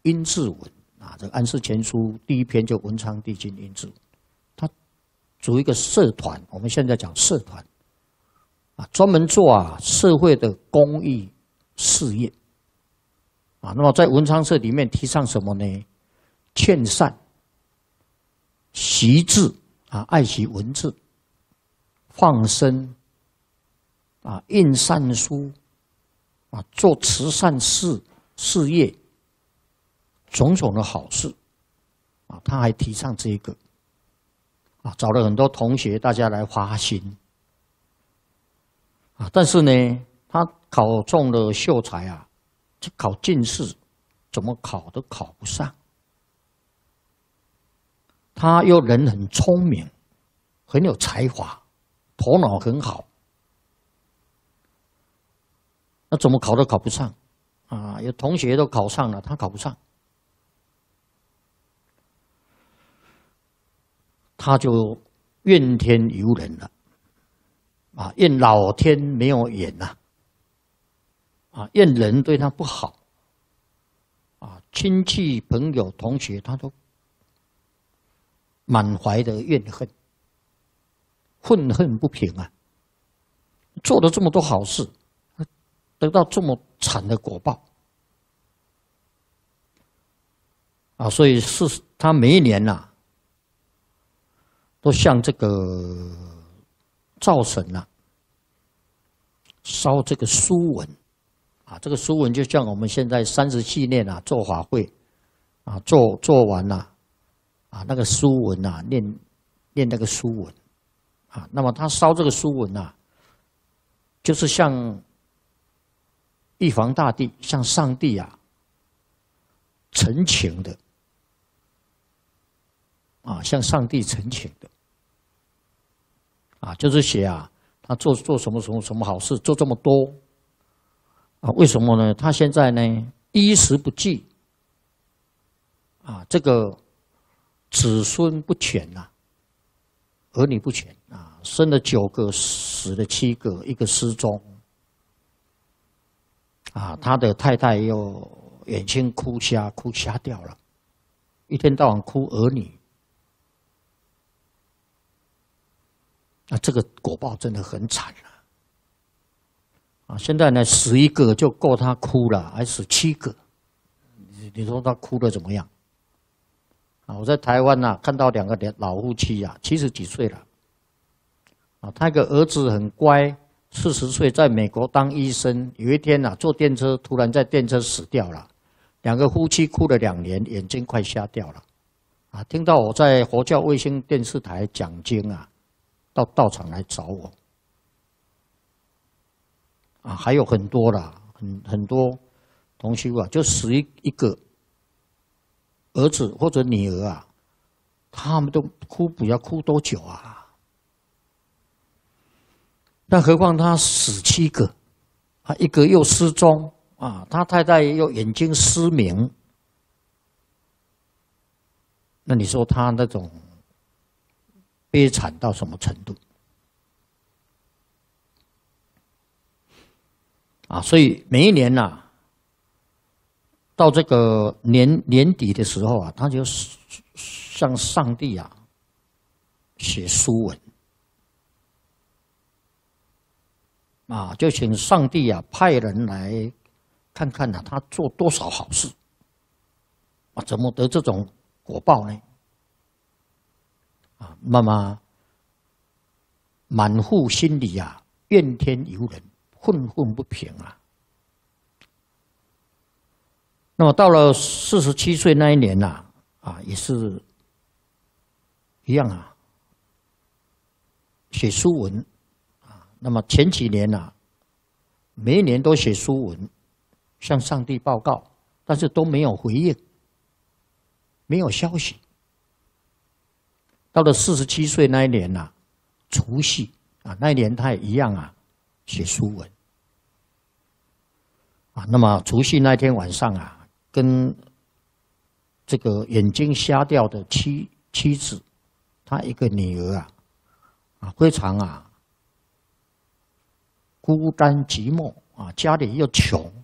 殷志文啊，这个《安世全书》第一篇就文昌帝君殷志文，他组一个社团，我们现在讲社团啊，专门做社会的公益事业啊。那么在文昌社里面提倡什么呢？劝善、习字啊，爱惜文字，放生啊，印善书啊，做慈善事业，种种的好事啊，他还提倡这个啊，找了很多同学大家来发心啊，但是呢，他考中了秀才啊，去考进士，怎么考都考不上。他又人很聪明，很有才华，头脑很好，那怎么考都考不上啊！有同学都考上了，他考不上，他就怨天尤人了啊！怨老天没有眼呐，啊，怨人对他不好啊，亲戚朋友同学他都满怀的怨恨，愤恨不平啊！做了这么多好事，得到这么惨的果报啊！所以是他每一年都向这个灶神烧这个书文啊，这个书文就像我们现在37念做法会啊，做完那个书文念那个书文啊，那么他烧这个书文就是向玉皇大帝、向上帝陈情的啊，向上帝陈情的啊，就是写他做什么好事，做这么多啊，为什么呢？他现在呢衣食不济啊，这个子孙不全儿女不全啊，生了9个，死了7个，一个失踪啊，他的太太又眼睛哭瞎掉了，一天到晚哭儿女啊，这个果报真的很惨啊！现在呢，11个就够他哭了，还死7个，你说他哭得怎么样？啊，我在台湾看到2个老夫妻70几岁了，啊，他一个儿子很乖，40岁在美国当医生，有一天坐电车突然在电车死掉了，2个夫妻哭了2年，眼睛快瞎掉了，啊，听到我在佛教卫星电视台讲经到道场来找我，啊，还有很多很多同修就死一个儿子或者女儿他们都哭，不要哭多久那何况他死7个一个又失踪他太太又眼睛失明，那你说他那种悲惨到什么程度所以每一年到这个年底的时候他就向上帝写书文就请上帝派人来看看他做多少好事怎么得这种果报呢？那么满腹心里怨天尤人，愤愤不平那么到了47岁那一年也是一样写书文那么前几年每一年都写书文向上帝报告，但是都没有回应，没有消息。到了47岁那一年除夕那一年他也一样写书文那么除夕那天晚上跟这个眼睛瞎掉的妻子，他一个女儿非常孤单寂寞家里又穷